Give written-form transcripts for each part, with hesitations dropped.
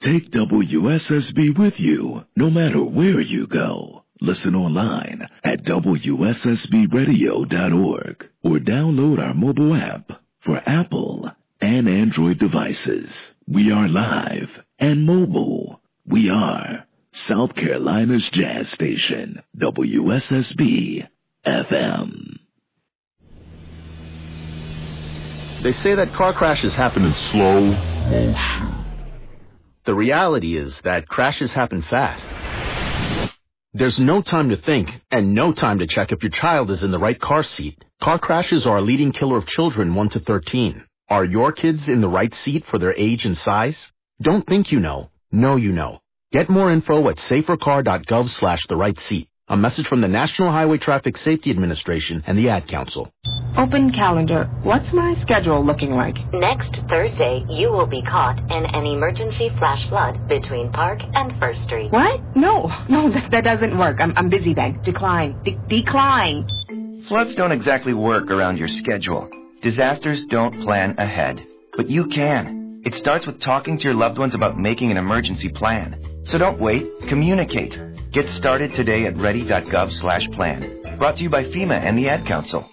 Take WSSB with you no matter where you go. Listen online at WSSBradio.org or download our mobile app for Apple and Android devices. We are live and mobile. We are South Carolina's jazz station, WSSB FM. They say that car crashes happen in slow motion. The reality is that crashes happen fast. There's no time to think and no time to check if your child is in the right car seat. Car crashes are a leading killer of children 1 to 13. Are your kids in the right seat for their age and size? Don't think you know. Know you know. Get more info at safercar.gov/the-right-seat. A message from the National Highway Traffic Safety Administration and the Ad Council. Open calendar. What's my schedule looking like? Next Thursday, you will be caught in an emergency flash flood between Park and First Street. What? No, that doesn't work. I'm busy then. Decline. Decline. Floods don't exactly work around your schedule. Disasters don't plan ahead. But you can. It starts with talking to your loved ones about making an emergency plan. So don't wait. Communicate. Get started today at ready.gov/plan. Brought to you by FEMA and the Ad Council.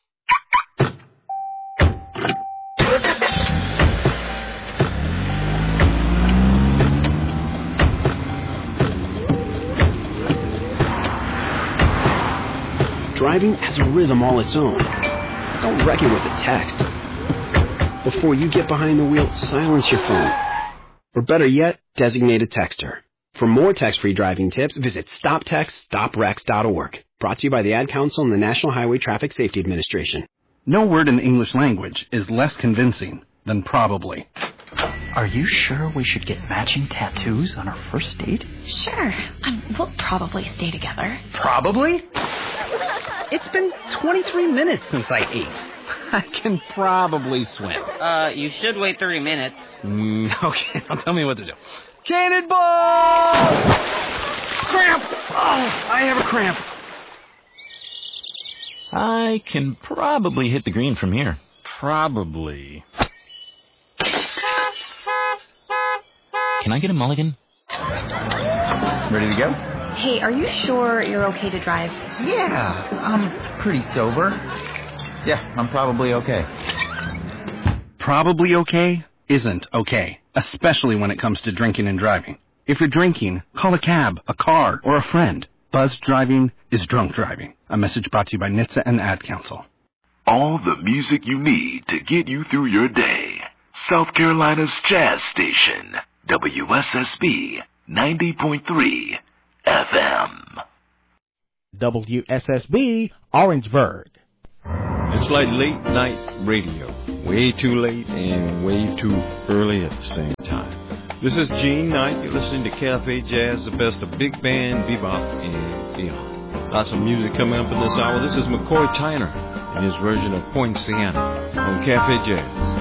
Driving has a rhythm all its own. Don't wreck it with a text. Before you get behind the wheel, silence your phone. Or better yet, designate a texter. For more text-free driving tips, visit StopTextStopWrecks.org. Brought to you by the Ad Council and the National Highway Traffic Safety Administration. No word in the English language is less convincing than probably. Are you sure we should get matching tattoos on our first date? Sure. We'll probably stay together. Probably? It's been 23 minutes since I ate. I can probably swim. You should wait 30 minutes. Okay, now tell me what to do. Cannonball! Cramp! Oh, I have a cramp. I can probably hit the green from here. Probably. Can I get a mulligan? Ready to go? Hey, are you sure you're okay to drive? Yeah, I'm pretty sober. Yeah, I'm probably okay. Probably okay isn't okay, especially when it comes to drinking and driving. If you're drinking, call a cab, a car, or a friend. Buzzed driving is drunk driving. A message brought to you by NHTSA and the Ad Council. All the music you need to get you through your day. South Carolina's jazz station, WSSB 90.3 FM. WSSB Orangeburg. It's like late night radio. Way too late and way too early at the same time. This is Gene Knight. You're listening to Cafe Jazz, the best of big band, bebop, and beyond. Lots of music coming up in this hour. This is McCoy Tyner and his version of Poinciana on Cafe Jazz.